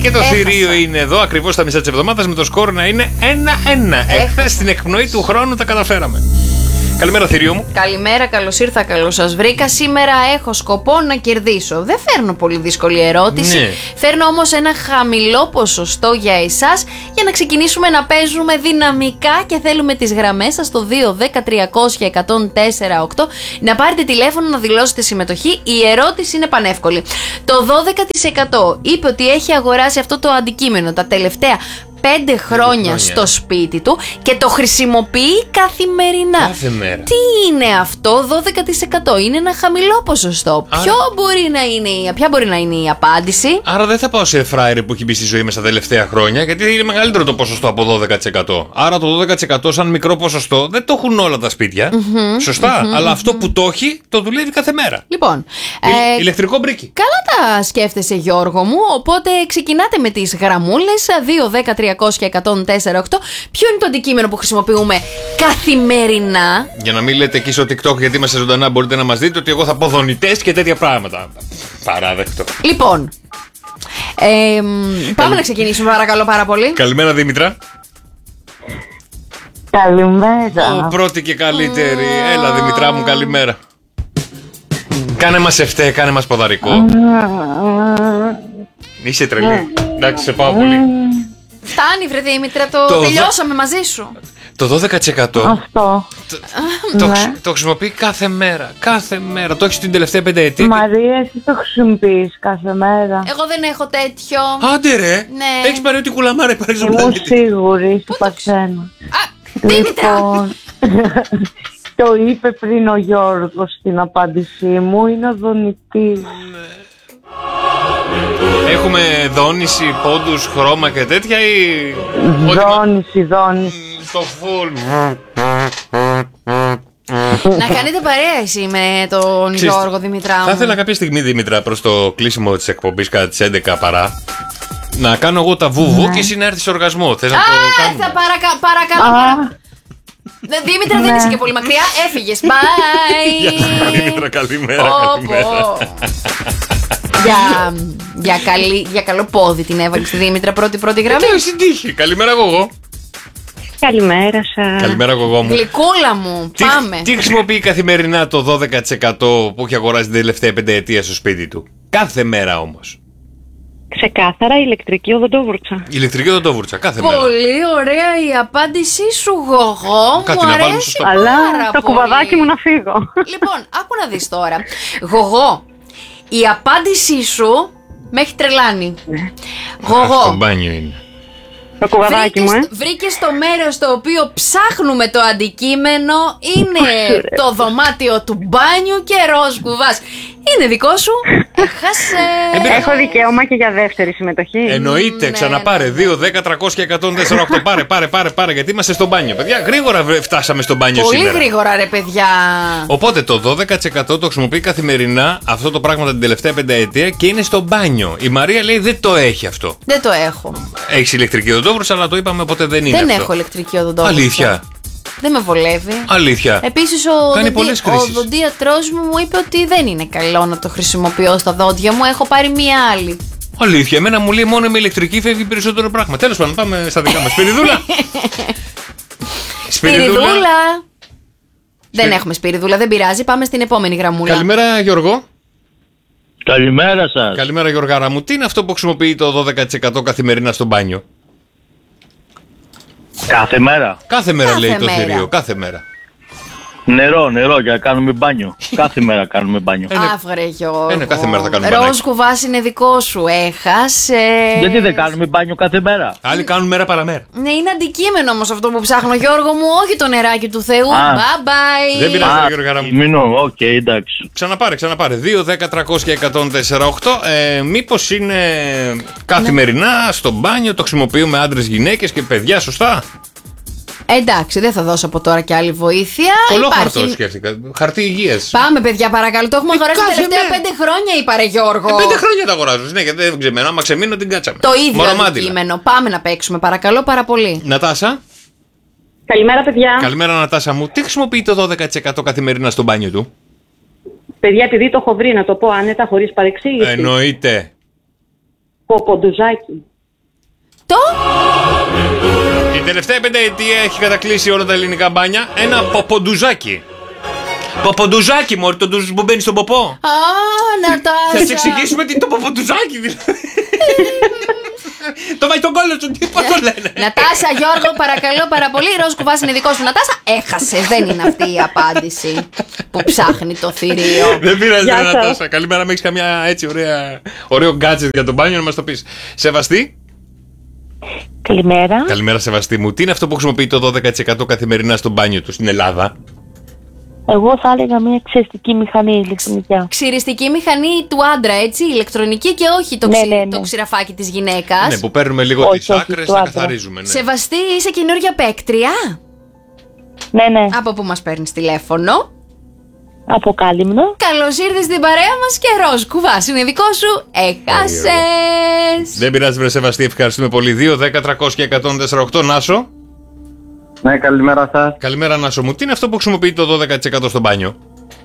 Και το θηρίο είναι εδώ ακριβώς στα μισά της εβδομάδας με το σκορ να είναι 1-1. Εχθές στην εκπνοή του χρόνου τα καταφέραμε. Καλημέρα, θηρίο μου. Καλημέρα, καλώς ήρθα, καλώς σας βρήκα. Σήμερα έχω σκοπό να κερδίσω. Δεν φέρνω πολύ δύσκολη ερώτηση. Ναι. Φέρνω όμως ένα χαμηλό ποσοστό για εσάς για να ξεκινήσουμε να παίζουμε δυναμικά και θέλουμε τις γραμμές σας στο 2-10-300-1048 να πάρετε τηλέφωνο να δηλώσετε συμμετοχή. Η ερώτηση είναι πανεύκολη. Το 12% είπε ότι έχει αγοράσει αυτό το αντικείμενο τα τελευταία 5 χρόνια στο σπίτι του και το χρησιμοποιεί καθημερινά. Κάθε μέρα. Τι είναι αυτό? 12%. Είναι ένα χαμηλό ποσοστό. Ποια μπορεί να είναι η απάντηση? Άρα δεν θα πάω σε φράιρ που έχει μπει στη ζωή μας τα τελευταία χρόνια, γιατί είναι μεγαλύτερο το ποσοστό από 12%. Άρα το 12% σαν μικρό ποσοστό δεν το έχουν όλα τα σπίτια. Σωστά. Αλλά αυτό που το έχει το δουλεύει κάθε μέρα. Λοιπόν, ηλεκτρικό μπρίκι. καλά τα σκέφτεσαι, Γιώργο μου. Οπότε ξεκινάτε με τις γραμμούλες 2-10-300-1048. Ποιο είναι το αντικείμενο που χρησιμοποιούμε καθημερινά? Για να μην λέτε εκεί στο TikTok, γιατί είμαστε ζωντανά, μπορείτε να μας δείτε ότι εγώ θα πω δονητές και τέτοια πράγματα. Παράδεκτο. Λοιπόν, πάμε να ξεκινήσουμε, παρακαλώ πάρα πολύ. Καλημέρα, Δήμητρα. Καλημέρα. Πρώτη και καλύτερη. Έλα, Δημητρά μου, καλημέρα. Κάνε μας εφτέ, κάνε μας ποδαρικό. Είσαι τρελή. Εντάξει, σε πάω πολύ. Φτάνει, βρε Δήμητρα, το τελειώσαμε μαζί σου. Το 12% Αυτό. το χρησιμοποιεί κάθε μέρα. Κάθε μέρα. Το έχεις την τελευταία πενταετία. Μαρία, εσύ το χρησιμοποιείς κάθε μέρα? Εγώ δεν έχω τέτοιο. Άντε ρε. Ναι. Έχεις πάρει ό,τι κουλαμάρα υπάρχει. Ήμουν σίγουρη, σου παθαίνω. Δήμητρα! Το είπε πριν ο Γιώργος στην απάντησή μου, είναι ο δονητής. Έχουμε δόνηση, πόντους, χρώμα και τέτοια ή... Δόνηση. Το full. Να κάνετε παρέα εσύ με τον Γιώργο, Δημητρά μου. Θα ήθελα κάποια στιγμή, Δήμητρα, προς το κλείσιμο της εκπομπής κατά τις 11 παρά, να κάνω εγώ τα βούβου και εσύ να έρθεις σε οργασμό. Θες να το κάνουμε? Παρακαλώ. Δήμητρα, δεν είσαι και πολύ μακριά. Έφυγες. Bye. Δήμητρα, καλημέρα. Για καλό πόδι την έβαλε στη Δήμητρα, πρώτη γραμμή. Στην τύχη. Καλημέρα, εγώ. Καλημέρα σας. Καλημέρα, εγώ μου. Γλυκούλα μου, πάμε. Τι χρησιμοποιεί καθημερινά το 12% που έχει αγοράσει την τελευταία πενταετία στο σπίτι του? Κάθε μέρα όμως. Ξεκάθαρα ηλεκτρική οδοντόβουρτσα. Ηλεκτρική οδοντόβουρτσα, κάθε μέρα. Πολύ ωραία η απάντησή σου, Γογό. Κάτι Μου να βάλουμε αρέσει στο Αλλά πάρα το πολύ. κουβαδάκι μου να φύγω. Λοιπόν, άκου να δεις τώρα. Γογό, η απάντησή σου με έχει τρελάνει. Στο Γογό, μπάνιο είναι. Το κουβαδάκι μου, βρήκες το μέρος στο οποίο ψάχνουμε το αντικείμενο. Είναι το δωμάτιο του μπάνιου και ροζ κουβάς. Είναι δικό σου. Έχασε. Έχω δικαίωμα και για δεύτερη συμμετοχή. Εννοείται, ξαναπάρε. 2, 10, 300 και 148. Πάρε, γιατί είμαστε στο μπάνιο. Παιδιά, γρήγορα φτάσαμε στο μπάνιο Πολύ σήμερα. γρήγορα, ρε παιδιά. Οπότε το 12% το χρησιμοποιεί καθημερινά αυτό το πράγμα την τελευταία πενταετία και είναι στο μπάνιο. Η Μαρία λέει δεν το έχει αυτό. Δεν το έχω. Έχει ηλεκτρική οδοντόβουρτσα, αλλά το είπαμε οπότε δεν είναι Δεν αυτό. έχω ηλεκτρική οδοντόβουρτσα. Αλήθεια. Δεν με βολεύει. Αλήθεια. Επίσης πολλές ο κρίσεις. οδοντίατρός μου είπε ότι δεν είναι καλό να το χρησιμοποιώ στα δόντια μου. Έχω πάρει μία άλλη. Αλήθεια. Εμένα μου λέει μόνο με ηλεκτρική φεύγει περισσότερο πράγμα. Τέλος πάντων, πάμε στα δικά μας. Σπυριδούλα. Σπυριδούλα. Δεν έχουμε σπυριδούλα, δεν πειράζει. Πάμε στην επόμενη γραμμούλα. Καλημέρα, Γιώργο. Καλημέρα σας. Καλημέρα, Γιωργάρα μου. Τι είναι αυτό που χρησιμοποιεί το 12% καθημερινά στο μπάνιο? Κάθε μέρα. Κάθε μέρα, Κάθε λέει το μέρα. θηρίο. Κάθε μέρα. Νερό για να κάνουμε μπάνιο. Κάθε μέρα κάνουμε μπάνιο. Άφρε Γιώργο. Ναι, κάθε μέρα θα κάνουμε Ροζ μπανάκι. κουβάς είναι δικό σου. Έχασε. Γιατί δεν κάνουμε μπάνιο κάθε μέρα? Άλλοι κάνουν μέρα παραμέρα. Ναι, είναι αντικείμενο όμως αυτό που ψάχνω, Γιώργο μου. Όχι το νεράκι του Θεού. Α. Bye bye. Δεν πειράζει, Γιωργάρα μου. Μείνω, οκ, εντάξει. Ξαναπάρε. 2, 10, 300 και 148. Μήπως είναι καθημερινά στο μπάνιο, το χρησιμοποιούμε άντρες, γυναίκες και παιδιά, σωστά? Εντάξει, δεν θα δώσω από τώρα και άλλη βοήθεια. Πολλό χαρτό σκέφτηκα. Χαρτί υγείας. Πάμε, παιδιά, παρακαλώ. Το έχουμε αγοράσει τα κάθε τελευταία μέρα. 5 χρόνια, είπα ρε Γιώργο. 5 χρόνια τα αγοράζω. Ναι, γιατί δεν ξεμένα. Άμα ξεμείνω την κάτσαμε. Το ίδιο Μορομάντιλα. αντικείμενο. Πάμε να παίξουμε, παρακαλώ πάρα πολύ. Νατάσα. Καλημέρα, παιδιά. Καλημέρα, Νατάσα μου. Τι χρησιμοποιεί το 12% καθημερινά στο μπάνιο του? Παιδιά, επειδή το έχω βρει, να το πω άνετα, χωρίς παρεξήγηση. Εννοείται. Ποποντουζάκι. Η τελευταία πενταετία έχει κατακλείσει όλα τα ελληνικά μπάνια ένα ποποντουζάκι. Ποποντουζάκι, μωρή, το ντουζ που μπαίνει στον ποπό. Α, Νατάσα. Θα σε εξηγήσουμε τι είναι το ποποντουζάκι, δηλαδή. Το βάζει τον κόλλο σου, πώς το λένε. Νατάσα, Γιώργο, παρακαλώ πάρα πολύ. Ροζ κουβάς είναι δικό σου, Νατάσα. Έχασες, δεν είναι αυτή η απάντηση που ψάχνει το θηρίο. Δεν πειράζει, Νατάσα. Καλημέρα, με έχεις καμιά έτσι ωραίο γκάτζετ για τον μπάνιο να μας το πεις. Σεβαστή. Καλημέρα. Καλημέρα, Σεβαστή μου. Τι είναι αυτό που χρησιμοποιεί το 12% καθημερινά στο μπάνιο του στην Ελλάδα? Εγώ θα έλεγα μια ξεστική μηχανή ηλεκτρονική. Ξυριστική μηχανή του άντρα, έτσι, ηλεκτρονική και όχι το, Ναι. το ξηραφάκι της γυναίκας. Ναι, που παίρνουμε λίγο Όχι, τις όχι, άκρες του να άντρα. καθαρίζουμε. Ναι. Σεβαστή, είσαι καινούργια παίκτρια. Ναι. Από πού μας παίρνεις τηλέφωνο? Από Κάλυμνο. Καλώς ήρθες στην παρέα μας και Ροζ κουβάς είναι δικό σου. Έχασες. Δεν πειράζει, βρε Σεβαστή, ευχαριστούμε πολύ. 2, 10, 300 και 148. Νάσο. Ναι, καλημέρα σας. Καλημέρα, Νάσο μου. Τι είναι αυτό που χρησιμοποιεί το 12% στο μπάνιο?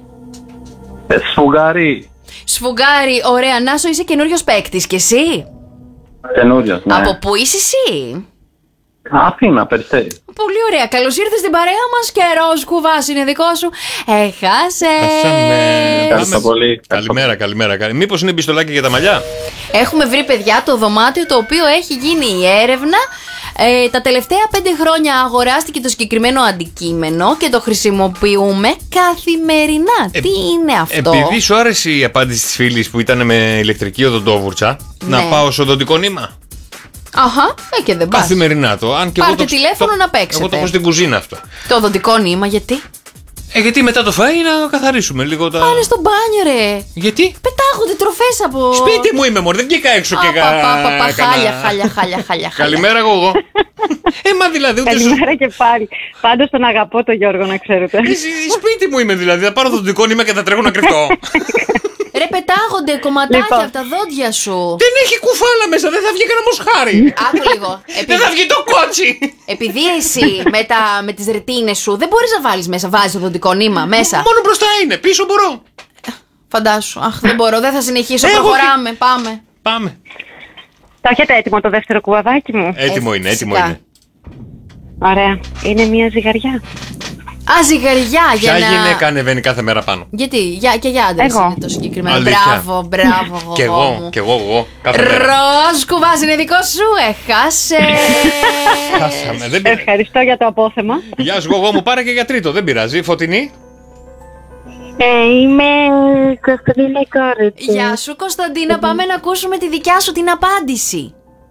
Σφουγγαρί. Σφουγγάρι, ωραία. Νάσο, είσαι καινούριος παίκτης και εσύ. Καινούριος, ναι. Από πού είσαι εσύ? Αθήνα, Περιστέρι. Πολύ ωραία. Καλώς ήρθες στην παρέα μας και Ροζ κουβάς είναι δικό σου. Έχασες. Ευχαριστώ πολύ. Καλημέρα. Μήπως είναι πιστολάκι για τα μαλλιά? Έχουμε βρει, παιδιά, το δωμάτιο το οποίο έχει γίνει η έρευνα. Τα τελευταία 5 χρόνια αγοράστηκε το συγκεκριμένο αντικείμενο και το χρησιμοποιούμε καθημερινά. Τι είναι αυτό? Επειδή σου άρεσε η απάντηση της φίλης που ήταν με ηλεκτρική οδοντόβουρτσα, να Ναι. πάω στο οδοντικό νήμα. Αχα, και δεν πας. Καθημερινά το. Αν και Πάρτε εγώ το, τηλέφωνο να παίξετε. Εγώ το έχω στην κουζίνα αυτό. Το οδοντικό νήμα, γιατί? Γιατί μετά το φαΐ να καθαρίσουμε λίγο τα. Πάνε στο μπάνιο, ρε. Γιατί? Πετάγονται τροφές από. Σπίτι μου είμαι, μωρή, δεν βγήκα έξω και Χάλια. Καλημέρα, εγώ. Μα δηλαδή ούτε σου. Καλημέρα και πάλι. Πάντως τον αγαπώ τον Γιώργο, να ξέρετε. Σπίτι μου είμαι δηλαδή. Θα πάρω το δικό νήμα και θα τρέχω να κρυφτώ. Ρε, πετάγονται κομματάκια Λοιπόν. από τα δόντια σου. Δεν έχει κουφάλα μέσα, δεν θα βγει κανένα μοσχάρι. Άκου λίγο. Δεν θα βγει το κότσι. Επειδή εσύ με τις ρετίνες σου δεν μπορείς να βάλεις μέσα, βάζεις το δοντικό νήμα μέσα. Μόνο μπροστά είναι, πίσω μπορώ. Φαντάσου. Αχ, δεν μπορώ, δεν θα συνεχίσω. Εγώ Προχωράμε, πάμε. Πάμε. Το έχετε έτοιμο το δεύτερο κουβαδάκι μου? Έτοιμο είναι, έτοιμο φυσικά. είναι. Ωραία. Είναι μια ζυγαριά. Α, ζυγαριά για Ποια να. γυναίκα ανεβαίνει κάθε μέρα πάνω? Γιατί, και για άντρες Εγώ. είναι το συγκεκριμένο. Αλήθεια. Μπράβο, Κι εγώ. Κάθε μέρα. Ροζ κουβάς είναι δικό σου, έχασε. Χάσαμε, δεν πειράζει. Ευχαριστώ για το απόθεμα. Γεια σου, εγώ μου πάρε και για τρίτο, δεν πειράζει. Φωτεινή. Είμαι Κωνσταντίνα Κόρετσι. Γεια σου, Κωνσταντίνα, πάμε να ακούσουμε τη δικιά σου την απάντηση.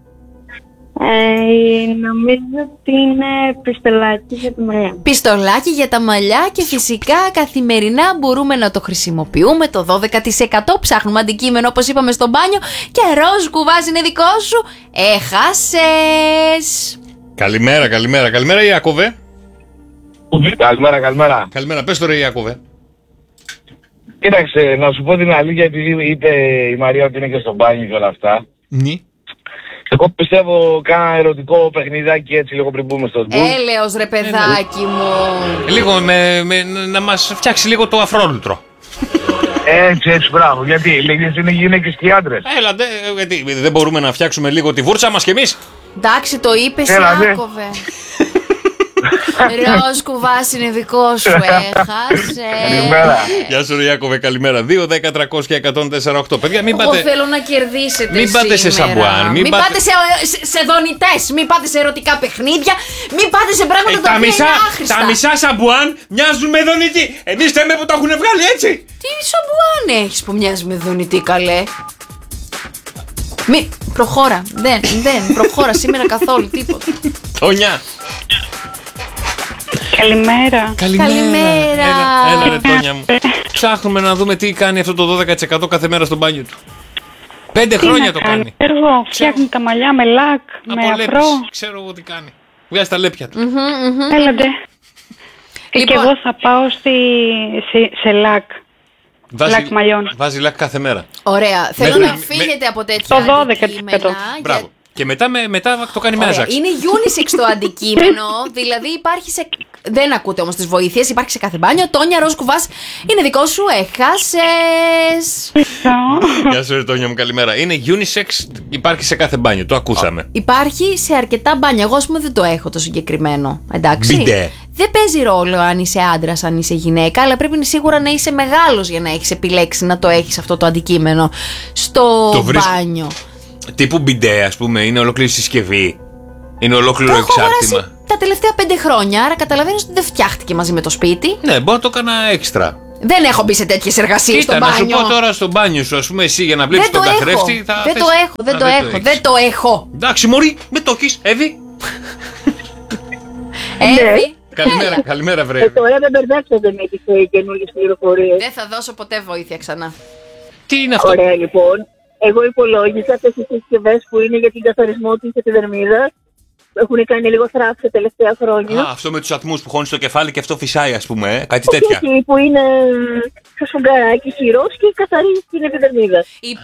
Νομίζω ότι είναι πιστολάκι για τα μαλλιά. Πιστολάκι για τα μαλλιά και φυσικά καθημερινά μπορούμε να το χρησιμοποιούμε. Το 12% ψάχνουμε αντικείμενο όπως είπαμε στο μπάνιο και Ροζ κουβάς είναι δικό σου. Έχασες. Καλημέρα, Ιάκωβε. Καλημέρα. Καλημέρα, πες τώρα, Ιάκωβε. Κοίταξε, να σου πω την αλήθεια, επειδή είπε η Μαρία ότι είναι και στο μπάνιο και όλα αυτά. Ναι. Εγώ πιστεύω κάνα ερωτικό παιχνιδάκι έτσι λίγο πριν μπούμε στο σμπουρ. Έλεος ρε παιδάκι μου. Λίγο να μας φτιάξει λίγο το αφρόλουτρο. Έτσι, μπράβο. Γιατί λέγες είναι γυναίκες και άντρες. Έλα, γιατί δεν μπορούμε να φτιάξουμε λίγο τη βούρτσα μας κι εμείς? Εντάξει, το είπες, Έλα, ναι. Ιάκωβε. Ροζ κουβάς είναι δικό σου, έχασε. Καλημέρα. Γεια σου, ρε Ιάκωβε, καλημέρα. 2, 10, 300 και 148. Παιδιά, μην Εγώ πάτε. θέλω να κερδίσετε Μην πάτε σε σήμερα. σαμπουάν, μην Μην πάτε- πάτε σε δονητές, μην πάτε σε ερωτικά παιχνίδια, μην πάτε σε πράγματα τα οποία είναι άχρηστα. Τα μισά σαμπουάν μοιάζουν με δονητή. Εμείς θέμε που τα έχουν βγάλει έτσι. Τι σαμπουάν έχεις που μοιάζει με δονητή, καλέ? Μη, προχώρα, δεν, προχώρα σήμερα καθόλου, τίποτα. Τόνια. Καλημέρα. Καλημέρα. Έλα ρε Τόνια μου. Ψάχνουμε να δούμε τι κάνει αυτό το 12% κάθε μέρα στο μπάνιο του. 5 χρόνια το κάνει. Έργο, φτιάχνει τα μαλλιά με λακ, με Απολέπεις. αφρό. Ξέρω εγώ τι κάνει. Βγάζει τα λέπια του. Έλατε. Και Λοιπόν. εγώ θα πάω σε λακ. Λακ μαλλιών. Βάζει λακ κάθε μέρα. Ωραία, θέλω Με- να με- φύγετε από τέτοια Το 12%. αντικείμενα, Μπράβο. για- Και μετά το κάνει με Ωραία, άζαξ. είναι unisex το αντικείμενο, δηλαδή υπάρχει Δεν ακούτε όμως τις βοήθειες, υπάρχει σε κάθε μπάνιο. Τόνια, ροζ κουβάς είναι δικό σου, έχασες. Γεια σου, Τόνια μου, καλημέρα. Είναι unisex, υπάρχει σε κάθε μπάνιο, το ακούσαμε. Υπάρχει σε αρκετά μπάνια. Εγώ, ας πούμε, δεν το έχω το συγκεκριμένο. Εντάξει. Μπιντέ. Δεν παίζει ρόλο αν είσαι άντρας, αν είσαι γυναίκα, αλλά πρέπει σίγουρα να είσαι μεγάλος για να έχεις επιλέξει να το έχεις αυτό το αντικείμενο στο μπάνιο. Τύπου μπιντέ, ας πούμε, είναι ολόκληρη συσκευή. Είναι ολόκληρο Το έχω εξάρτημα. αγοράσει τα τελευταία 5 χρόνια, άρα καταλαβαίνεις ότι δεν φτιάχτηκε μαζί με το σπίτι. Ναι, μπορώ να το έκανα έξτρα. Δεν έχω μπει σε τέτοιες εργασίες στο Κοίτα, να μπάνιο. σου πω τώρα στο μπάνιο σου, ας πούμε, εσύ για να βλέπει τον καθρέφτη. Δεν το έχω. Εντάξει, μωρή, με το έχεις, Εύη. Εύη. Καλημέρα, βρε. Τώρα δεν μπερδέψατε με τις καινούργιες πληροφορίες. Δεν θα δώσω ποτέ βοήθεια ξανά. Τι είναι αυτό? Ωραία, λοιπόν. Εγώ υπολόγισα αυτές τις συσκευές που είναι για την καθαρισμό της επιδερμίδας. Έχουν κάνει λίγο θράψη τα τελευταία χρόνια. Α, αυτό με τους ατμούς που χώνεις στο κεφάλι και αυτό φυσάει, ας πούμε, κάτι Όχι, τέτοια. όχι, που είναι στο σουγκαράκι χειρός και καθαρίζει την επιδερμίδα.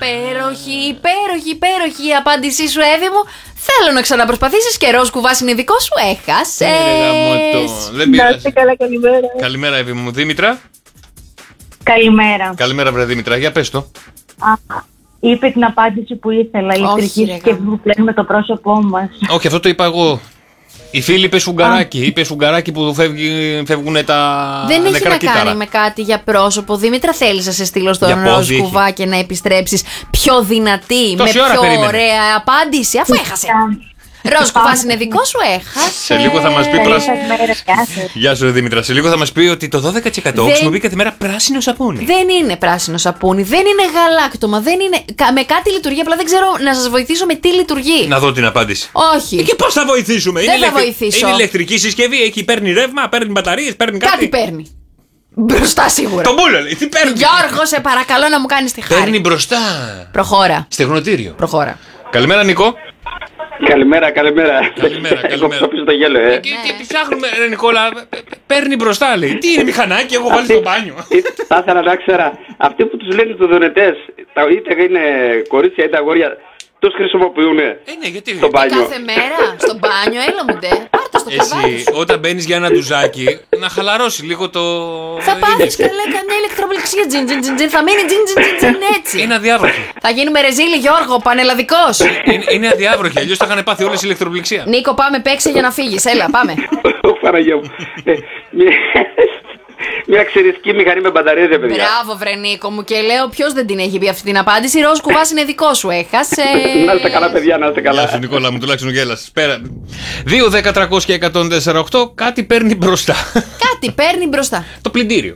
Υπέροχη η απάντησή σου, Εύη μου. Θέλω να ξαναπροσπαθήσεις και ροζ κουβάς είναι δικό σου, έχασες. Δεν Να πειράζει. είστε καλά, καλημέρα. Καλημέρα, Εύη μου. Δήμητρα. Καλημέρα. Καλημέρα, βρε Δήμητρα, για πες το. Είπε την απάντηση που ήθελα. Ηλεκτρική ρε, συσκευή που πλένουμε το πρόσωπό μας. Όχι, αυτό το είπα εγώ. Η φίλη είπε σουγκαράκι. Είπε σουγκαράκι που φεύγουν τα Δεν έχει νεκρά να κύτταρα. κάνει με κάτι για πρόσωπο. Δήμητρα, θέλεις να σε στείλω στο Για ροζ πόδι έχει. κουβά και να επιστρέψεις πιο δυνατή, Τόση με ώρα πιο περίμενε. ωραία απάντηση, αφού έχασε. Ροζ κουβάς είναι δικό σου, έχασε. Σε λίγο θα μας πει πράσινο. Καλημέρα, γεια σας. Γεια σου, Δήμητρα. Σε λίγο θα μας πει ότι το 12% χρησιμοποιεί κάθε μέρα πράσινο σαπούνι. Δεν είναι πράσινο σαπούνι, δεν είναι γαλάκτωμα, δεν είναι. Με κάτι λειτουργεί, απλά δεν ξέρω να σας βοηθήσω με τι λειτουργεί. Να δω την απάντηση. Όχι. Και πώς θα βοηθήσουμε? Δεν θα βοηθήσω. Είναι ηλεκτρική συσκευή, έχει παίρνει ρεύμα, παίρνει μπαταρίες, παίρνει κάτι. Κάτι παίρνει. Μπροστά σίγουρα. Το μπούλο, λέει, τι παίρνει? Γιώργο, σε παρακαλώ να μου κάνεις τη χάρη. Παίρνει μπροστά. Προχώρα. Στεγνοτήριο. Προχώρα. Καλημέρα, Νικό. Καλημέρα. Καλημέρα. Εγώ πίσω το γέλο, Τι ψάχνουμε, ρε Νικόλα? Παίρνει μπροστά, λέει. Τι είναι μηχανάκι, έχω βάλει στο μπάνιο. Θα ήθελα να ξέρα, αυτοί που τους λένε τους δονετές, είτε είναι κορίτσια είτε αγόρια, τους χρησιμοποιούν Ναι, γιατί? στο μπάνιο. Κάθε μέρα στο μπάνιο, έλα μου ντε. Πάρτε στο κρεβάτι Εσύ, σου. όταν μπαίνεις για ένα ντουζάκι, να χαλαρώσει λίγο το. Θα πάθεις καλέ καμιά ηλεκτροπληξία. Τζιν, τζιν, τζιν, τζιν. Θα μείνει τζιν, τζιν, τζιν, τζιν, έτσι. Είναι αδιάβροχη. Θα γίνουμε ρεζίλι, Γιώργο, πανελλαδικός. Είναι αδιάβροχη, αλλιώς θα είχαν πάθει όλες η ηλεκτροπληξία. Νίκο, πάμε, παίξε για να φύγεις. Έλα, πάμε. Ω, Παναγία μου. Μια ξεριστική μηχανή με μπαταρίες, ρε παιδιά. Μπράβο, βρε Νίκο μου, και λέω ποιος δεν την έχει πει αυτή την απάντηση. Ροζ κουβάς είναι δικό σου, έχασε. Να είστε καλά, παιδιά, να είστε Γεια σου, καλά. Νικόλα μου, τουλάχιστον γέλασες. Πέρα. 2, 10, 300 και 104,8, κάτι παίρνει μπροστά. Κάτι παίρνει μπροστά. Το πλυντήριο.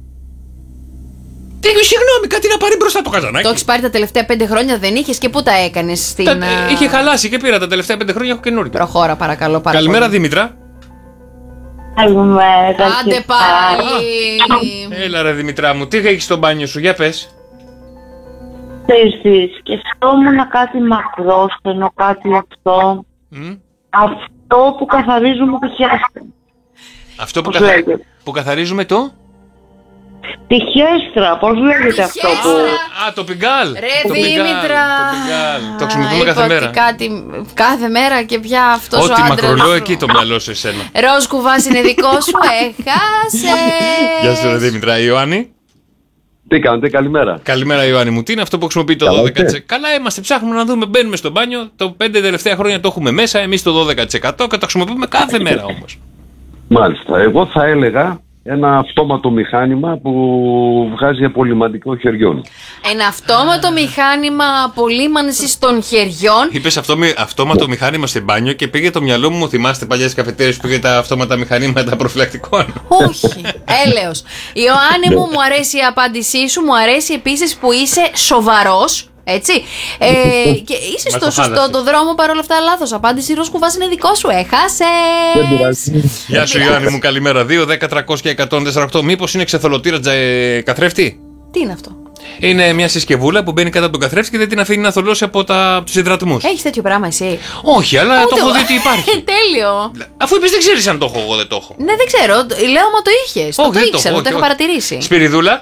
Συγγνώμη, κάτι να πάρει μπροστά το καζανάκι. Το έχεις πάρει τα τελευταία 5 χρόνια, δεν είχες και πού τα έκανες στην. Είχε χαλάσει και πήρα τα τελευταία 5 χρόνια, έχω καινούργιο. Προχώρα, παρακαλώ, πάρα Καλημέρα, πολύ. Δήμητρα. Καλημέρα. Άντε πάλι. Έλα, ρε Δημητρά μου, τι έχεις στο μπάνιο σου, για πες. Εσείς, σκεφτόμουν κάτι μακρόστενο, κάτι αυτό. Αυτό που καθαρίζουμε τη χέστρα. Αυτό που, Πώς λέγεται? που καθαρίζουμε το. Τη χέστρα, πώς λέγεται αυτό που... Α, το πιγκάλ. Ρε Το πιγκάλ, Δήμητρα. το πιγκάλ. Το χρησιμοποιούμε Είπα κάθε μέρα. ότι κάθε μέρα και πια αυτός ο Ό,τι άντρας. μακρολό εκεί το μυαλό σου εσένα. Ροζ κουβάς είναι δικό σου, έχασε. Γεια σου, ρε Δήμητρα. Ιωάννη. Τι κάνετε, καλημέρα. Καλημέρα, Ιωάννη μου. Τι είναι αυτό που χρησιμοποιεί το 12%? Καλά είμαστε, ψάχνουμε να δούμε. Μπαίνουμε στο μπάνιο. Το 5 τελευταία χρόνια το έχουμε μέσα. Εμείς το 12% και το χρησιμοποιούμε κάθε μέρα όμως. Μάλιστα. Εγώ θα έλεγα ένα αυτόματο μηχάνημα που βγάζει απολυμαντικό χεριών. Ένα αυτόματο μηχάνημα απολύμανσης των χεριών. Είπες αυτόματο μηχάνημα σε μπάνιο και πήγε το μυαλό μου, θυμάστε παλιές καφετέρειες που πήγε τα αυτόματα μηχανήματα προφυλακτικών. Όχι, έλεος. Ιωάννη μου αρέσει η απάντησή σου, μου αρέσει επίσης που είσαι σοβαρός. Έτσι. Και είσαι στο σωστό το δρόμο, παρόλα αυτά λάθος. Απάντηση, Ροζ κουβάς είναι δικό σου, έχασε. Γεια σου, Ιωάννη μου, καλημέρα. 2, 10, 300 και 148. Μήπως είναι ξεθολωτήρα καθρέφτη? Τι είναι αυτό? Είναι μια συσκευούλα που μπαίνει κάτω από τον καθρέφτη και δεν την αφήνει να θολώσει από τους υδρατμούς. Έχεις τέτοιο πράγμα εσύ? Όχι, αλλά το έχω δει ότι υπάρχει. Τέλειο. Αφού είπες δεν ξέρεις αν το έχω, εγώ δεν το έχω. Ναι, δεν ξέρω. Λέω μα το είχες. Όχι, Το δεν το ήξερα, έχω, το είχα όχι. παρατηρήσει. Σπυριδούλα.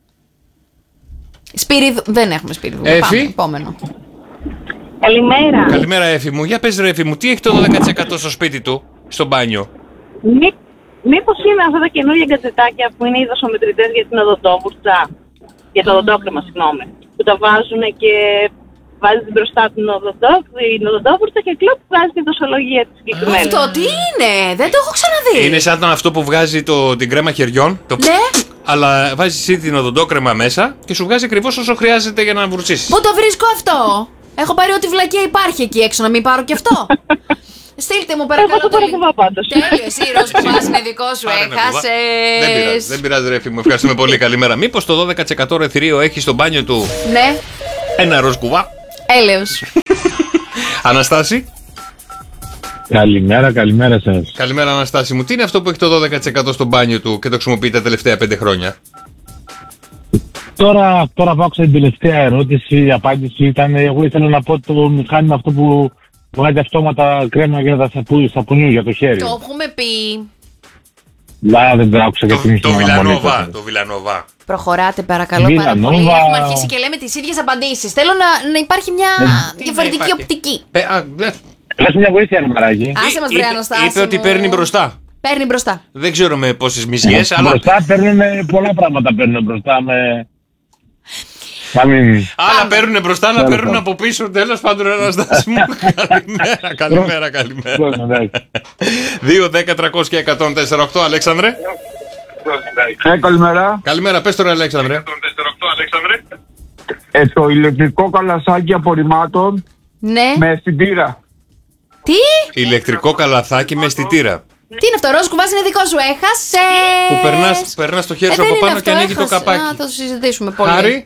Δεν έχουμε σπυριδούλα. Έφη. Πάμε, επόμενο. Καλημέρα. Καλημέρα, Έφη μου. Για πες, ρε Έφη μου, τι έχει το 12% στο σπίτι του, στο μπάνιο? Μήπως είναι αυτά τα καινούργια γκατζετάκια που είναι οι δοσομετρητές για την οδοντόβουρτσα, για το οδοντόκρεμα, συγγνώμη, που τα βάζουν και βάζει μπροστά την οδοντόβουρτσα και κλοπ βγάζει τη δοσολογία της συγκεκριμένη. Αυτό τι είναι, δεν το έχω ξαναδεί. Είναι σαν αυτό που βγάζει την κρέμα χεριών. Ναι. Αλλά βάζει εσύ την οδοντόκρεμα μέσα και σου βγάζει ακριβώς όσο χρειάζεται για να βουρτσίσεις. Πού το βρίσκω αυτό? Έχω πάρει ό,τι βλακία υπάρχει εκεί έξω, να μην πάρω και αυτό. Στείλτε μου παρακαλώ το link. Τέλειο, εσύ Ροσκουβάς είναι δικό σου, έχασες. Δεν πειράζει ρε φίλοι μου, ευχαριστούμε πολύ, καλημέρα. Μήπως το 12% ρεθρείο έχει στο μπάνιο του Ναι. ένα Ροσκουβά? Έλεος. Αναστάση. Καλημέρα σας. Καλημέρα Αναστάση μου. Τι είναι αυτό που έχει το 12% στο μπάνιο του και το χρησιμοποιεί τα τελευταία 5 χρόνια? Τώρα που άκουσα την τελευταία ερώτηση, η απάντηση ήταν, εγώ ήθελα να πω το μηχάνημα αυτό που βγάζει αυτόματα κρέμα για τα σαπουνιού για το χέρι. Το έχουμε πει. Δεν το άκουσα για την Το Βιλανόβα. Προχωράτε παρακαλώ πάρα πολύ. Έχουμε αρχίσει και λέμε τις ίδιες απαντήσεις. Θέλω να υπάρχει μια διαφορετική οπτική. Λες μια βοήθεια, Μαράκη. Άσε μας βρε Αναστάση. Είπε ότι παίρνει μπροστά. Παίρνει μπροστά. Δεν ξέρω με πόσες μυζιές, αλλά... Μπροστά παίρνουν πολλά πράγματα, παίρνουν μπροστά με... Άλλα παίρνουν μπροστά, άλλα παίρνουν από πίσω. Τέλος πάντων, Αναστάση μου. Καλημέρα. 2-10-300-104-8, Αλέξανδρε. Καλημέρα. Καλημέρα, πες τώρα, Αλέξανδρε. Το ηλεκτρικό καλασάκι απορριμμάτων με αισθητήρα. Τι? Ηλεκτρικό καλαθάκι με αισθητήρα. Τι είναι αυτό, Ροσκουβάς είναι δικό σου, έχασε. Που περνάς το χέρι σου από πάνω και ανοίγει το καπάκι. Θα το συζητήσουμε πολύ. Χάρη.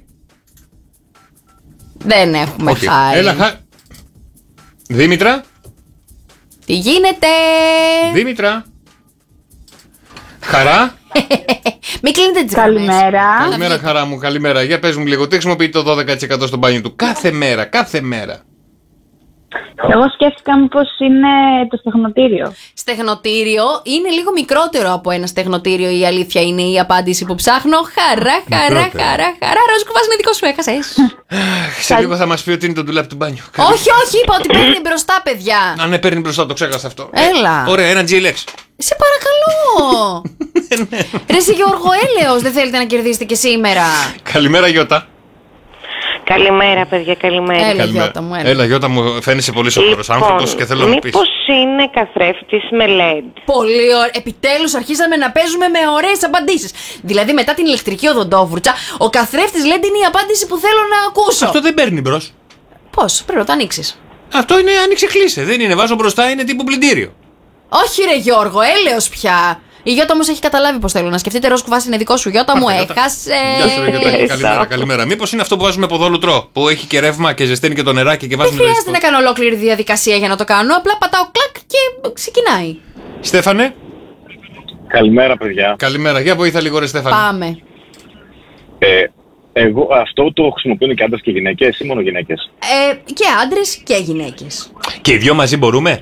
Δεν έχουμε χάρη. Έλα, Δήμητρα. Τι γίνεται? Δήμητρα. Χαρά. Μην κλείνετε τις γραμμές. Καλημέρα χαρά μου, καλημέρα. Για πες μου λίγο, τι χρησιμοποιεί το 12% στο μπάνιο του κάθε μέρα? Εγώ σκέφτηκα μήπως είναι το στεγνοτήριο. Στεγνοτήριο είναι λίγο μικρότερο από ένα στεγνοτήριο, η αλήθεια είναι η απάντηση που ψάχνω. Χαρά. Ροσκουβάς είναι δικό σου, έχασες. Σε λίγο θα μας πει ότι είναι το ντουλάπι του μπάνιου. Όχι, είπα ότι παίρνει μπροστά, παιδιά. Αν ναι, παίρνει μπροστά, το ξέχασα αυτό. Έλα. Ωραία, ένα GLX. Σε παρακαλώ. Ρε εσύ Γιώργο, έλεος, δεν θέλετε να κερδίσετε και σήμερα? Καλημέρα Γιώτα. Καλημέρα, παιδιά, καλημέρα. Έλα, Γιώτα μου, φαίνεσαι πολύ σοβαρός άνθρωπος και θέλω να μου πεις. Μήπως είναι καθρέφτης με LED? Πολύ ωραία. Επιτέλους αρχίσαμε να παίζουμε με ωραίες απαντήσεις. Δηλαδή, μετά την ηλεκτρική οδοντόβουρτσα, ο καθρέφτης LED είναι η απάντηση που θέλω να ακούσω. Αυτό δεν παίρνει μπρος. Πώς, πρέπει να το ανοίξεις. Αυτό είναι άνοιξε κλείσε. Δεν είναι, βάζω μπροστά, είναι τύπου πλυντήριο. Όχι, ρε Γιώργο, έλεος πια. Η Γιώτα όμως έχει καταλάβει πώς θέλω να σκεφτείτε. Ροσκουβάς είναι δικό σου, Γιώτα μου, έχασε. Γεια σου, Γιώτα. Καλημέρα. Μήπως είναι αυτό που βάζουμε ποδόλουτρο, που έχει και ρεύμα και ζεσταίνει και το νεράκι και βάζουμε. Δεν χρειάζεται να κάνω ολόκληρη διαδικασία για να το κάνω. Απλά πατάω κλακ και ξεκινάει. Στέφανε. Καλημέρα, παιδιά. Καλημέρα. Για βοήθα λίγο, ρε Στέφανε. Πάμε. Εγώ αυτό το χρησιμοποιούν και άντρες και γυναίκες ή μόνο γυναίκες? Και άντρες και γυναίκες. Και οι δυο μαζί μπορούμε?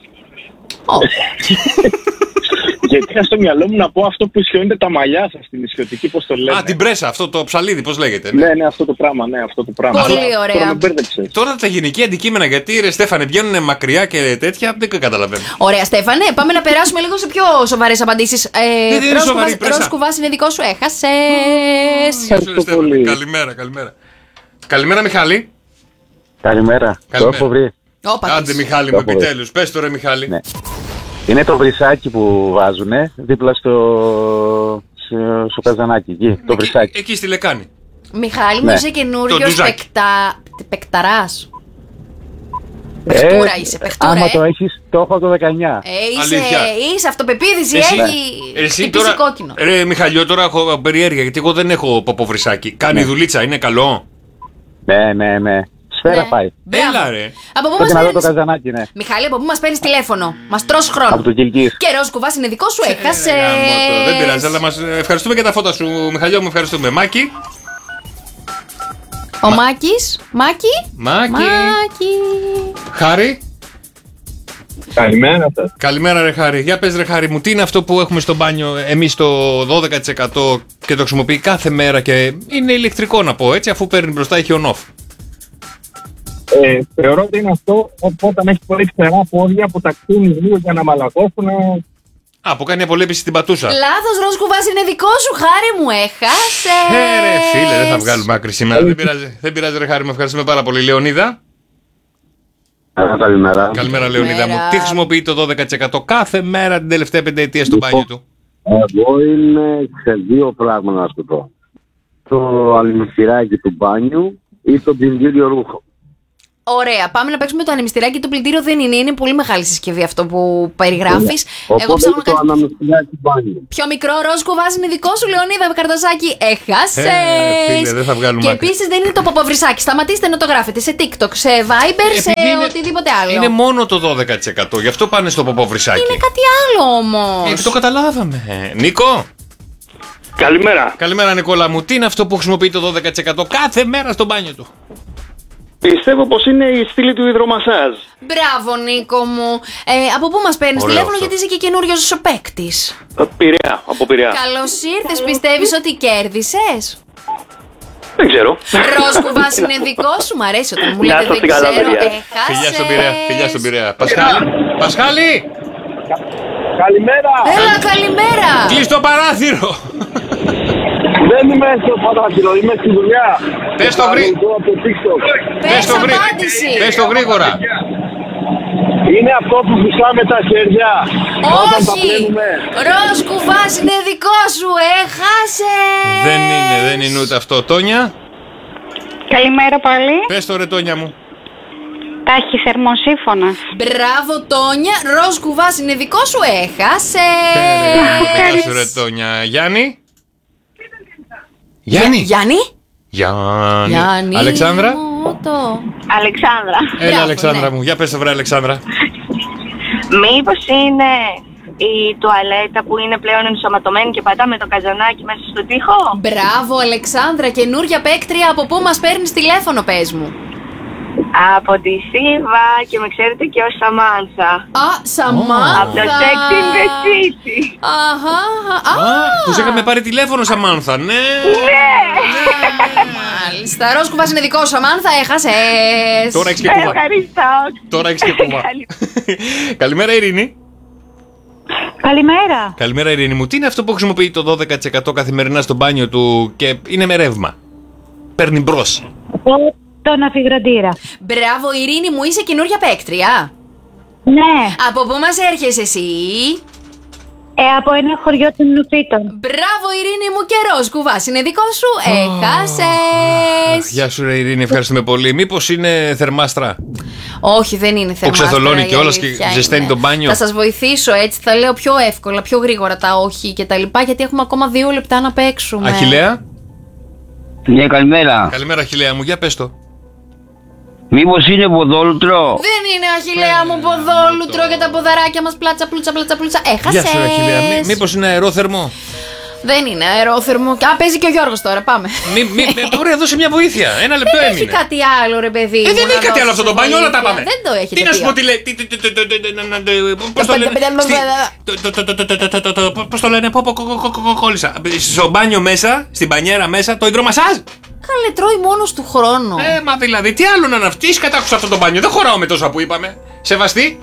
Γιατί είχα στο μυαλό μου να πω αυτό που ισιώνεται τα μαλλιά σας στην ισιωτική, πώς το λένε. Την πρέσα, αυτό το ψαλίδι, πώς λέγεται. Ναι, αυτό το πράγμα, Πολύ ωραία. Τώρα με μπέρδεψες. Τώρα τα γυναικεία αντικείμενα, γιατί ρε Στέφανε βγαίνουν μακριά και τέτοια, δεν καταλαβαίνω. Ωραία, Στέφανε, πάμε να περάσουμε λίγο σε πιο σοβαρές απαντήσεις. Ροσκουβάς είναι δικό σου, έχασες. Ευχαριστώ πολύ. Καλημέρα. Καλημέρα, Μιχάλη. Καλημέρα. Το έχω βρει. Άντε, Μιχάλη μου, επιτέλους. Πες το, ρε Μιχάλη. Ναι. Είναι το βρυσάκι που βάζουνε δίπλα στο καζανάκι. Εκεί, το βρυσάκι. Εκεί στη λεκάνη. Μιχάλη μου, είσαι καινούριος παικταράς. Παιχτούρα είσαι, παιχτούρα. Άμα το έχεις, το έχω το 19. Είσαι αυτοπεποίθηση, έχει χτυπήσει κόκκινο. Ρε Μιχαλιό, τώρα έχω περιέργεια, γιατί εγώ δεν έχω ποποβρυσάκι. Κάνει δουλίτσα, είναι καλό? Ναι. Σφαίρα πάει. Έλα ρε. Από πού μας παίρνεις... Μιχάλη, από πού μας παίρνεις τηλέφωνο? Μας τρως χρόνο. Από το Κιλκής. Και Ροσκουβάς είναι δικό σου, έχασες. Δεν πειράζει, αλλά μας ευχαριστούμε για τα φώτα σου, Μιχαλιό μου, ευχαριστούμε. Μάκη. Ο Μάκης. Μάκη. Χάρη. Καλημέρα σας. Καλημέρα ρε Χάρη. Για πες ρε Χάρη μου, τι είναι αυτό που έχουμε στο μπάνιο εμείς το 12% και το χρησιμοποιεί κάθε μέρα και είναι ηλεκτρικό να πω έτσι, αφού παίρνει μπροστά έχει on-off? Θεωρώ ότι είναι αυτό όταν έχει πολύ ξερά πόδια που ταξίνει λίγο για να μαλακώσουν. Α, που κάνει απολέπιση στην πατούσα. Λάθος, ροζ κουβάς είναι δικό σου, χάρη μου, έχασε. Ρε φίλε, δεν θα βγάλουμε άκρη σήμερα. Δεν πειράζει, ρε χάρη μου, ευχαριστούμε πάρα πολύ. Λεωνίδα. Καλημέρα. Καλημέρα, Λεωνίδα μου. Τι χρησιμοποιεί το 12% κάθε μέρα την τελευταία πενταετία στο μπάνιο του? Εγώ είναι σε δύο πράγματα να σου πω. Το αλμυστηράκι του μπάνιου ή το πλυντήριο ρούχο. Ωραία, πάμε να παίξουμε το ανεμιστηράκι. Το πλυντήριο δεν είναι, είναι πολύ μεγάλη συσκευή αυτό που περιγράφεις. Εγώ ψάχνω κάτι. Το ανεμιστηράκι του μπάνιου. Πιο μικρό, ροζ κουβάς είναι δικό σου, Λεωνίδα με καρτοσάκι. Έχασες. Φίλε, δεν θα βγάλουμε. Και επίσης δεν είναι το ποποβρισάκι. Σταματήστε να το γράφετε σε TikTok, σε Viber, σε οτιδήποτε άλλο. Είναι μόνο το 12%. Γι' αυτό πάνε στο ποποβρισάκι. Είναι κάτι άλλο όμως. Το καταλάβαμε. Νίκο. Καλημέρα. Καλημέρα, Νικόλα μου. Τι είναι αυτό που χρησιμοποιεί το 12% κάθε μέρα στο μπάνιο του? Πιστεύω πως είναι η στήλη του υδρομασάζ. Μπράβο, Νίκο μου. Από πού μας παίρνεις τηλέφωνο, γιατί είσαι και καινούριος παίκτης? Πειραιά, από Πειραιά. Καλώς ήρθες, πιστεύεις ότι κέρδισες? Δεν ξέρω. Ροζ κουβάς είναι δικό σου, μ' αρέσει όταν μου λέτε δεν ξέρω. Φιλιά στον Πειραιά, φιλιά στον Πειραιά. Πασχάλη. Καλημέρα. Έλα, καλημέρα. Κλείς το παράθυρο. Δεν είμαι στο παράθυρο, είμαι στη δουλειά. Πες το γρήγορα. Πες το γρήγορα. Είναι αυτό που φυσάμε τα χέρια. Όχι! Ροζ κουβάς είναι δικό σου, έχασες. Δεν είναι ούτε αυτό. Τόνια. Καλημέρα πάλι. Πες το ρε Τόνια μου. Τάχη θερμοσύφωνα. Μπράβο, Τόνια. Ροζ κουβάς είναι δικό σου, έχασες. Πες το ρε Τόνια. Γιάννη. Γιάννη. Αλεξάνδρα. Αλεξάνδρα. Έλα, Αλεξάνδρα μου. Για πες το βρε, Αλεξάνδρα. Μήπως είναι η τουαλέτα που είναι πλέον ενσωματωμένη και πατάμε το καζανάκι μέσα στο τοίχο? Μπράβο, Αλεξάνδρα, καινούρια παίκτρια. Από πού μας παίρνεις τηλέφωνο, πες μου? Από τη Σίβα και με ξέρετε και ως Σαμάνθα. Α, Σαμάνθα. Από το Sex in the City. Αχα. Τους είχαμε πάρει τηλέφωνο, Σαμάνθα, ναι. Μάλιστα. Ροζ κουβάς είναι δικό σου, Σαμάνθα, έχασες. Τώρα έχεις και κουβά. Ευχαριστώ. Τώρα έχεις και κουβά. Καλημέρα, Ειρήνη. Καλημέρα. Καλημέρα, Ειρήνη μου. Τι είναι αυτό που χρησιμοποιεί το 12% καθημερινά στο μπάνιο του και είναι με ρεύμα? Παίρνει μπρος. Τον αφιγραντήρα. Μπράβο, Ειρήνη μου, είσαι καινούρια παίκτρια. Ναι. Από πού μας έρχεσαι εσύ? Από ένα χωριό των Νουφίτων. Μπράβο, Ειρήνη μου, και ροζ κουβάς είναι δικό σου, έχασες. Γεια σου, ρε Ειρήνη, ευχαριστούμε πολύ. Μήπως είναι θερμάστρα? Όχι, δεν είναι θερμάστρα. Που ξεθολώνει κιόλας και ζεσταίνει το μπάνιο. Θα σας βοηθήσω έτσι, θα λέω πιο εύκολα, πιο γρήγορα τα όχι και τα λοιπά, γιατί έχουμε ακόμα 2 λεπτά να παίξουμε. Αχιλλέα. Ναι, καλημέρα. Καλημέρα, Αχιλλέα μου, για πες το. Μήπως είναι ποδόλουτρο? Δεν είναι, Αχιλλέα μου, ποδόλουτρο για τα ποδαράκια μας, πλάτσα, πλούτσα. Έχασες. Γεια σου, Αχιλλέα. Μήπως είναι αερόθερμο? Δεν είναι αερόθερμο. Α, παίζει και ο Γιώργος τώρα, πάμε. Ωραία, δώσε μια βοήθεια. Ένα λεπτό έμεινε. Δεν έχει κάτι άλλο, ρε παιδί. Δεν έχει κάτι άλλο αυτό το μπάνιο, όλα τα πάμε. Δεν το έχετε. Τι να σου πω, τι λέει. Πώς το λένε? Πώς το λένε, κόλλησα. Στο μπάνιο μέσα, στην μπανιέρα μέσα, το υδρομασάζ. Καλέ, τρώει μόνος του χρόνο. Μα δηλαδή, τι άλλο να ναυτείς, κατάκουσα αυτό το μπάνιο. Δεν χωράω με τόσα που είπαμε. Σεβαστή.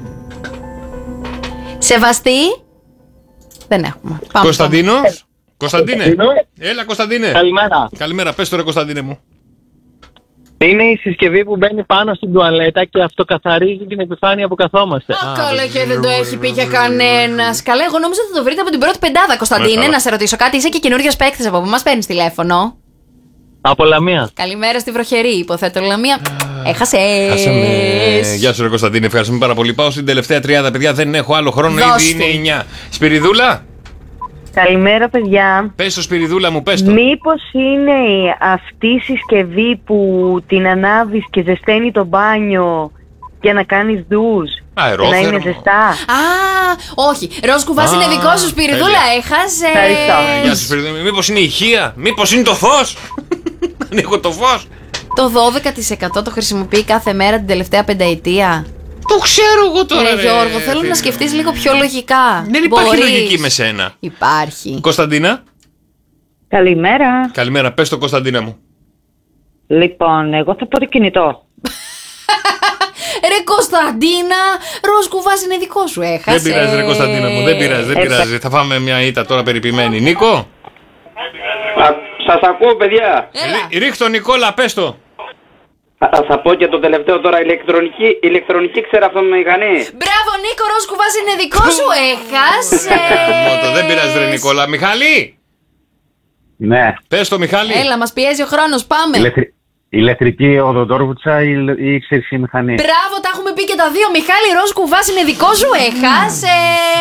Σεβαστή. Δεν έχουμε. Κωνσταντίνος. Κωνσταντίνε. Έλα, Κωνσταντίνε. Καλημέρα. Καλημέρα, πες το ρε Κωνσταντίνε μου. Είναι η συσκευή που μπαίνει πάνω στην τουαλέτα και αυτοκαθαρίζει την επιφάνεια που καθόμαστε. Καλά, και δεν το έχει πει και κανένας. Καλά, εγώ νόμιζα ότι το βρείτε από την πρώτη πεντάδα, Κωνσταντίνε. Να σε ρωτήσω κάτι, είσαι και καινούριος παίκτης, από πού μας παίρνεις τηλέφωνο? Από Λαμία. Καλημέρα στη βροχερή, υποθέτω Λαμία. Έχασες. Γεια σου ρε Κωνσταντίνε, ευχαριστούμε πάρα πολύ. Πάω στην τελευταία τριάδα, παιδιά, δεν έχω άλλο χρόνο, ήδη είναι 9. Σπυριδούλα. Καλημέρα, παιδιά. Πες το, Σπυριδούλα μου, πες το. Μήπως είναι αυτή η συσκευή που την ανάβεις και ζεσταίνει το μπάνιο για να κάνεις ντους? Αερόθερμο. Να είναι ζεστά. Όχι. Ροζ κουβάς είναι δικό σου, Σπυριδούλα. Έχασες. Ευχαριστώ. Γεια σου, Σπυριδούλα. Μήπως είναι ηχεία, μήπως είναι το φως? Ανοίγω το φως. Το 12% το χρησιμοποιεί κάθε μέρα την τελευταία πενταετία. Το ξέρω εγώ τώρα. Ρε Γιώργο, θέλω να σκεφτείς λίγο πιο λογικά. Δεν υπάρχει λογική με σένα. Υπάρχει. Κωνσταντίνα. Καλημέρα. Καλημέρα, πες το, Κωνσταντίνα μου. Λοιπόν, εγώ θα πω το κινητό. Ρε Κωνσταντίνα, ροζ κουβάς είναι δικό σου, έχασε. Δεν πειράζει, ρε Κωνσταντίνα μου, δεν πειράζει. Θα φάμε μια ήττα τώρα περιποιημένη. Νίκο. Σας ακούω, παιδιά. Ρίχτω, Νικόλα, πες το. Θα πω και το τελευταίο τώρα, ηλεκτρονική ξεραφτομηχανή. Μπράβο Νίκο, ροζ κουβάς είναι δικό σου, έχασε. Δεν πειράζει, ρε Νικόλα. Μιχάλη. Ναι. Πες το, Μιχάλη. Έλα, μας πιέζει ο χρόνος, πάμε. Ηλεκτρική οδοντόρβουτσα ή ξύριση μηχανή. Μπράβο, τα έχουμε πει και τα δύο. Μιχάλη, ροζ κουβάς είναι δικό σου, έχασε.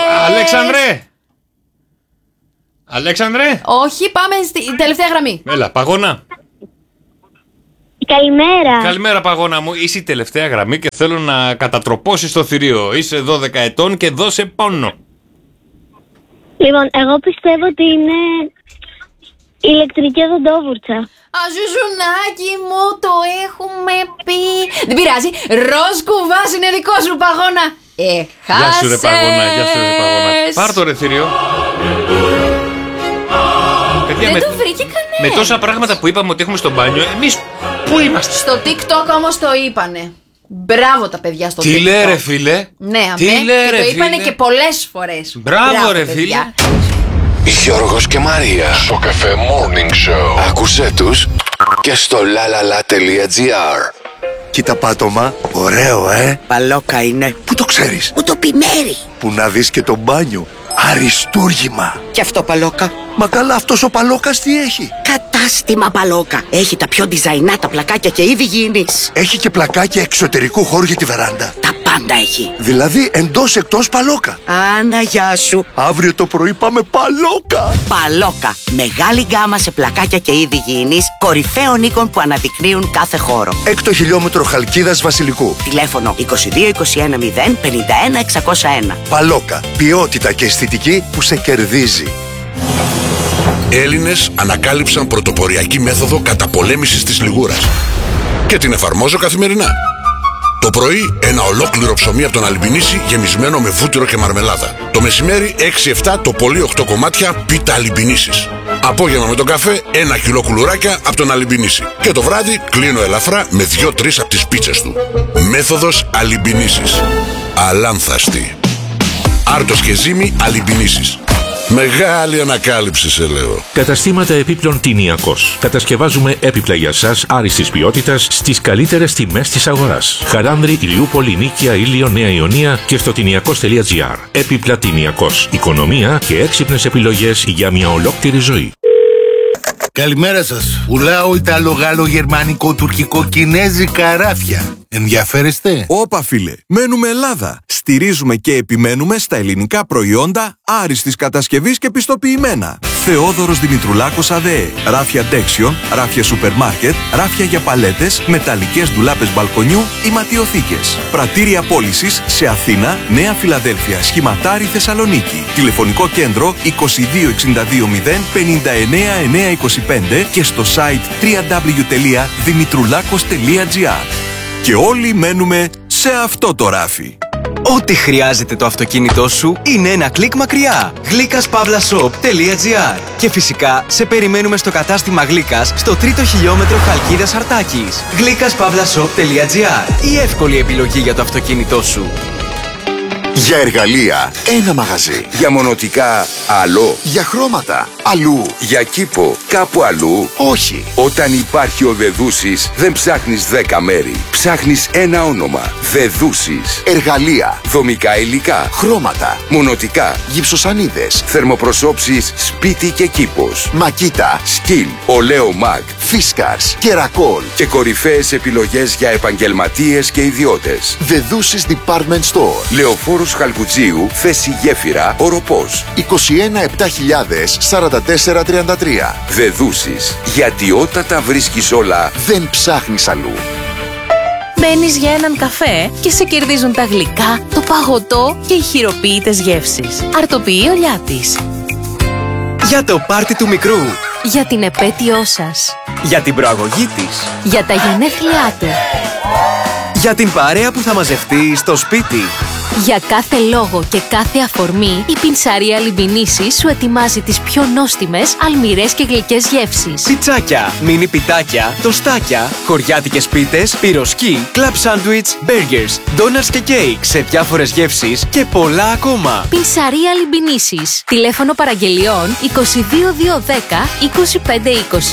Αλέξανδρε. Όχι, πάμε στην τελευταία γραμμή. Έλα, Παγώνα. Καλημέρα. Καλημέρα, Παγώνα μου. Είσαι η τελευταία γραμμή και θέλω να κατατροπώσεις το θηρίο. Είσαι 12 ετών και δώσε πόνο. Λοιπόν, εγώ πιστεύω ότι είναι ηλεκτρική οδοντόβουρτσα. Ζουζουνάκι μου, το έχουμε πει. Δεν πειράζει. Ροζ κουβάς είναι δικό σου, Παγώνα. Έχασες. Γεια σου, ρε Παγώνα. Πάρ' το ρε θηρίο. Δεν το βρήκε κανένα. Με τόσα πράγματα που είπαμε ότι έχουμε στο μπάνιο, εμείς πού είμαστε? Στο TikTok όμως το είπανε. Μπράβο τα παιδιά στο TikTok. Τι λέει ρε φίλε? Ναι, αμέ, και το είπανε και πολλές φορές. Μπράβο ρε φίλε. Γιώργος και Μαρία στο Cafe Morning Show. Άκουσέ τους και στο lalala.gr. Κοίτα πάτωμα, ωραίο Παλόκα είναι. Πού το ξέρεις? Μου το πει Μέρη. Που να δεις και το μπάνιο. Αριστούργημα. Και αυτό Παλόκα? Μα καλά, αυτός ο Παλόκας τι έχει? Κατάστημα Παλόκα. Έχει τα πιο διζαϊνά τα πλακάκια και είδη γήινης. Έχει και πλακάκια εξωτερικού χώρου για τη βεράντα. Τα πάντα έχει. Δηλαδή εντός εκτός Παλόκα. Άνα, γεια σου. Αύριο το πρωί πάμε Παλόκα. Παλόκα. Μεγάλη γκάμα σε πλακάκια και είδη γήινης, κορυφαίων οίκων που αναδεικνύουν κάθε χώρο. 6ο χιλιόμετρο Χαλκίδας Βασιλικού. Τηλέφωνο 22 21 0 51 601. Παλόκα. Ποιότητα και αισθητική που σε κερδίζει. Έλληνες ανακάλυψαν πρωτοποριακή μέθοδο καταπολέμησης της λιγούρας και την εφαρμόζω καθημερινά. Το πρωί ένα ολόκληρο ψωμί από τον Αλιμπινίση γεμισμένο με βούτυρο και μαρμελάδα. Το μεσημέρι 6-7 το πολύ 8 κομμάτια πίτα Αλιμπινίσης. Απόγευμα με τον καφέ 1 κιλό κουλουράκια από τον Αλιμπινίση. Και το βράδυ κλείνω ελαφρά με 2-3 από τις πίτσες του. Μέθοδος Αλιμπινίσης. Αλάνθαστη. Άρτος και ζύμη Αλιμπινίσης. Μεγάλη ανακάλυψη σε λέω. Καταστήματα επίπλων Τινιακός. Κατασκευάζουμε έπιπλα για σας άριστης ποιότητας στις καλύτερες τιμές της αγοράς. Χαράνδρη, Ηλιούπολη, Νίκαια, Ήλιο, Νέα Ιωνία και στο τινιακός.gr. Έπιπλα Τινιακός. Οικονομία και έξυπνες επιλογές για μια ολόκληρη ζωή. Καλημέρα σας. Πουλάω Ιταλο, Γάλλο, Γερμανικό, Τουρκικό, Κινέζικα ράφια. Ενδιαφέρεστε? Όπα φίλε, μένουμε Ελλάδα. Στηρίζουμε και επιμένουμε στα ελληνικά προϊόντα άριστης κατασκευής και πιστοποιημένα. Θεόδωρος Δημητρουλάκος ΑΔΕ. Ράφια Ντέξιον, ράφια σούπερ μάρκετ, ράφια για παλέτες, μεταλλικές ντουλάπες μπαλκονιού ή ματιοθήκες. Πρατήρια πώλησης σε Αθήνα, Νέα Φιλαδέλφια, Σχηματάρι, Θεσσαλονίκη. Τηλεφωνικό κέντρο 2262 0 59 925 και στο site www.dimitroulakos.gr. Και όλοι μένουμε σε αυτό το ράφι. Ό,τι χρειάζεται το αυτοκίνητό σου είναι ένα κλικ μακριά. glykaspavlashop.gr. Και φυσικά σε περιμένουμε στο κατάστημα Γλύκας στο 3ο χιλιόμετρο Χαλκίδας Αρτάκης. glykaspavlashop.gr. Η εύκολη επιλογή για το αυτοκίνητό σου. Για εργαλεία, ένα μαγαζί. Για μονοτικά, άλλο. Για χρώματα, αλλού. Για κήπο, κάπου αλλού. Όχι. Όταν υπάρχει ο Δεδούσης, δεν ψάχνεις 10 μέρη. Ψάχνεις ένα όνομα. Δεδούσης. Εργαλεία, δομικά υλικά, χρώματα, μονοτικά, γυψοσανίδες, θερμοπροσώψεις, σπίτι και κήπος. Μακίτα, σκυλ, ολέο μαγ, φίσκαρς, κερακόλ και κορυφαίες επιλογές για επαγγελματίες και ιδιώτες. Δεδούσης Department Store. Λεωφόρος Χαλκουτσίου, θέση Γέφυρα, Οροπός. 21 7000 44 33. Δεδούσης. Γιατί όταν τα βρίσκεις όλα, δεν ψάχνεις αλλού. Μπαίνεις για έναν καφέ και σε κερδίζουν τα γλυκά, το παγωτό και οι χειροποίητες γεύσεις. Αρτοποιεί ο Λιάτης. Για το πάρτι του μικρού. Για την επέτειό σας. Για την προαγωγή της. Για τα γενέθλιά του. Για την παρέα που θα μαζευτεί στο σπίτι. Για κάθε λόγο και κάθε αφορμή, η Πινσαρία Λιμπινίσης σου ετοιμάζει τις πιο νόστιμες, αλμυρές και γλυκές γεύσεις. Πιτσάκια, μίνι πιτάκια, τοστάκια, χωριάτικες πίτες, πυροσκή, κλαμπ σάντουιτς, μπέργκερς, ντόνατς και κέικ σε διάφορες γεύσεις και πολλά ακόμα. Πινσαρία Λιμπινίσης. Τηλέφωνο παραγγελιών 22 210 25 20.